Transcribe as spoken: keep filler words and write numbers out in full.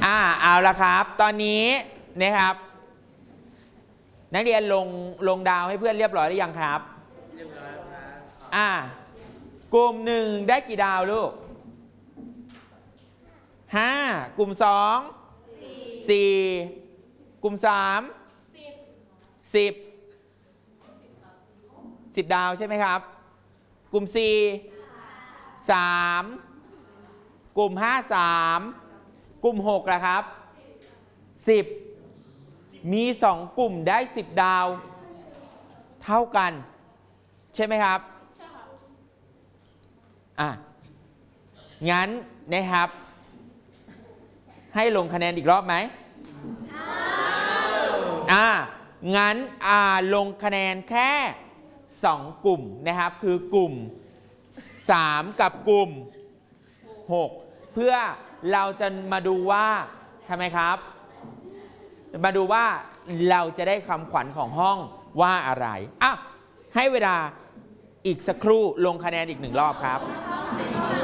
อ่าเอาละครับตอนนี้นะครับนักเรียนลงลงดาวให้เพื่อนเรียบร้อยหรือยังครับเรียบร้อยครับอ่ากลุ่มหนึ่งได้กี่ดาวลูกห้ากลุ่มสองสี่กลุ่มสามสิบสิบสิบดาวใช่ไหมครับกลุ่มสี่สามกลุ่มห้าสามกลุ่มหกล่ะครับสิบมีสองกลุ่มได้สิบดาวเท่ากันใช่ไหมครับใช่ครับอ่ะงั้นนะครับให้ลงคะแนนอีกรอบไหมอ่างั้นอ่าลงคะแนนแค่สองกลุ่มนะครับคือกลุ่มสามกับกลุ่มหกเพื่อเราจะมาดูว่าทำไมครับมาดูว่าเราจะได้คำขวัญของห้องว่าอะไรอ่ะให้เวลาอีกสักครู่ลงคะแนนอีกหนึ่งรอบครับ